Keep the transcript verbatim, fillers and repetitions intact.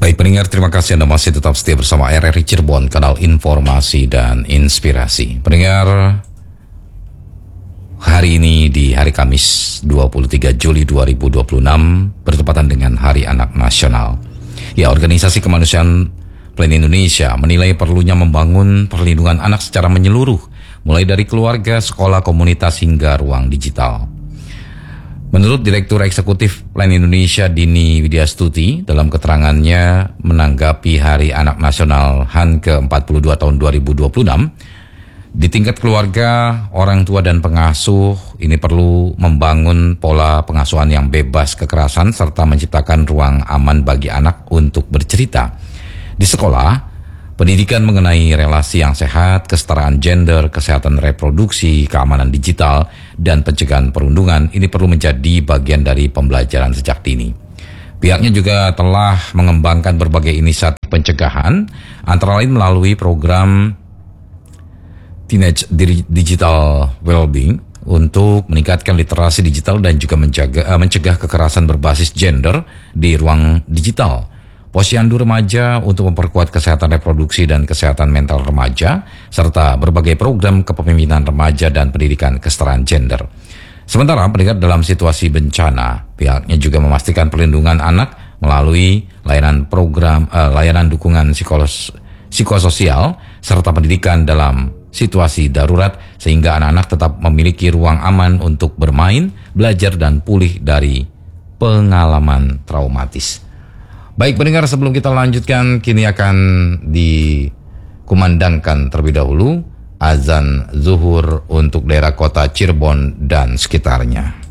Baik pendengar, terima kasih Anda masih tetap setia bersama R R I Cirebon, kanal informasi dan inspirasi. Pendengar, hari ini di hari Kamis dua puluh tiga Juli dua ribu dua puluh enam bertepatan dengan Hari Anak Nasional. Ya, Organisasi Kemanusiaan Plan Indonesia menilai perlunya membangun perlindungan anak secara menyeluruh, mulai dari keluarga, sekolah, komunitas hingga ruang digital. Menurut Direktur Eksekutif Plan Indonesia Dini Widyastuti, dalam keterangannya menanggapi Hari Anak Nasional H A N ke empat puluh dua tahun dua ribu dua puluh enam, di tingkat keluarga, orang tua dan pengasuh ini perlu membangun pola pengasuhan yang bebas kekerasan serta menciptakan ruang aman bagi anak untuk bercerita. Di sekolah, pendidikan mengenai relasi yang sehat, kesetaraan gender, kesehatan reproduksi, keamanan digital, dan pencegahan perundungan ini perlu menjadi bagian dari pembelajaran sejak dini. Pihaknya juga telah mengembangkan berbagai inisiatif pencegahan, antara lain melalui program Teenage Digital Wellbeing untuk meningkatkan literasi digital dan juga menjaga, mencegah kekerasan berbasis gender di ruang digital. Posyandu remaja untuk memperkuat kesehatan reproduksi dan kesehatan mental remaja, serta berbagai program kepemimpinan remaja dan pendidikan kesetaraan gender. Sementara pendengar, dalam situasi bencana, pihaknya juga memastikan perlindungan anak melalui layanan program eh, layanan dukungan psikolos, psikososial serta pendidikan dalam situasi darurat, sehingga anak-anak tetap memiliki ruang aman untuk bermain, belajar, dan pulih dari pengalaman traumatis. Baik pendengar, sebelum kita lanjutkan, kini akan dikumandangkan terlebih dahulu azan zuhur untuk daerah kota Cirebon dan sekitarnya.